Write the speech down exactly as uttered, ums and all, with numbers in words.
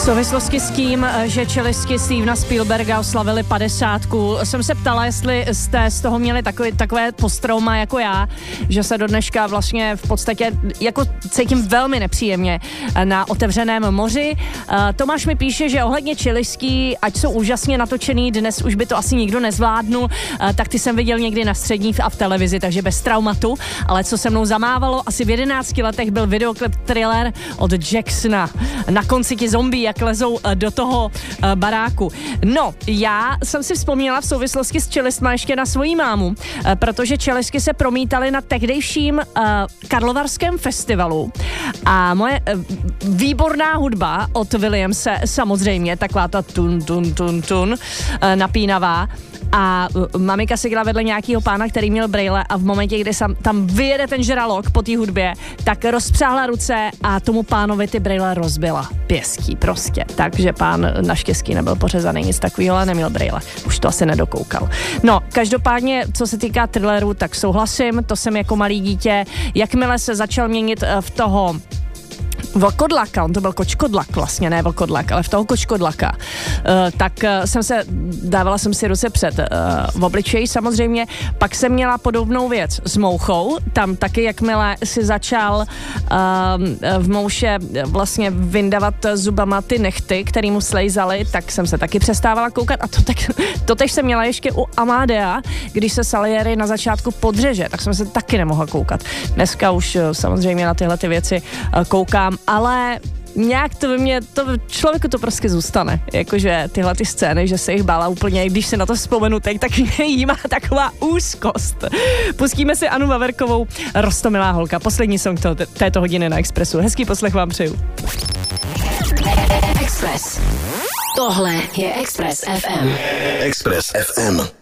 souvislosti s tím, že čelistky Stevena Spielberga oslavili padesátku, jsem se ptala, jestli jste z toho měli takový, takové posttrauma jako já, že se do dneška vlastně v podstatě jako cítím velmi nepříjemně na otevřeném moři. Tomáš mi píše, že ohledně čelistky, ať jsou úžasně natočený, dnes už by to asi nikdo nezvládnul, tak ty jsem viděl někdy na střední a v televizi, takže bez traumatu, ale co se mnou zamávalo, asi v jedenácti letech byl videoklip Thriller od Jacksona. Na konci ti zombie, jak lezou do toho uh, baráku. No, já jsem si vzpomněla v souvislosti s čelistma ještě na svojí mámu, uh, protože čelistky se promítaly na tehdejším uh, Karlovarském festivalu a moje uh, výborná hudba od Williamse, samozřejmě, taková ta tun, tun, tun, tun, uh, napínavá. A mamika seděla vedle nějakého pána, který měl brejle a v momentě, kdy sam, tam vyjede ten žralok po té hudbě, tak rozpřáhla ruce a tomu pánovi ty brejle rozbila. Pěstí prostě. Takže pán naštěstí nebyl pořezaný, nic takového, ale neměl brejle. Už to asi nedokoukal. No, každopádně, co se týká Thrilleru, tak souhlasím, to jsem jako malý dítě. Jakmile se začal měnit v toho vlkodlaka, on to byl kočkodlak vlastně, ne vlkodlak, ale v toho kočkodlaka, uh, tak uh, jsem se, dávala jsem si ruce před uh, v obličeji samozřejmě, pak jsem měla podobnou věc s mouchou, tam taky jakmile si začal uh, v mouše vlastně vyndavat zubama ty nechty, který mu slejzaly, tak jsem se taky přestávala koukat a to, tak, to tež jsem měla ještě u Amadea, když se Salieri na začátku podřeže, tak jsem se taky nemohla koukat. Dneska už uh, samozřejmě na tyhle ty věci uh, koukám, ale nějak to by mě, to člověku to prostě zůstane, jakože tyhle ty scény, že se jich bála úplně, když se na to vzpomenu teď, tak mě jí má taková úzkost. Pustíme si Anu Vaverkovou, Roztomilá holka, poslední song to, této hodiny na Expressu. Hezký poslech vám přeju. Express. Tohle je Express ef em. Express ef em.